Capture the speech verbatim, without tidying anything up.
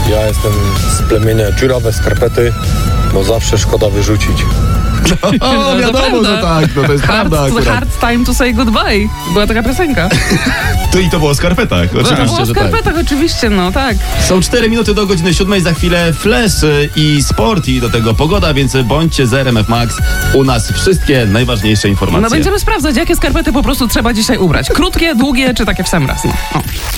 Ja jestem z plemienia dziurawe skarpety, bo zawsze szkoda wyrzucić. O, wiadomo, że tak, no to jest hard, prawda akurat. Hard time to say goodbye. Była taka piosenka. To i to było o skarpetach, oczywiście, To było o że tak. skarpetach, oczywiście, no tak. Są cztery minuty do godziny siódmej, za chwilę flash i sport i do tego pogoda, więc bądźcie z R M F Max. U nas wszystkie najważniejsze informacje. No będziemy sprawdzać, jakie skarpety po prostu trzeba dzisiaj ubrać. Krótkie, długie, czy takie w sam raz. No. O.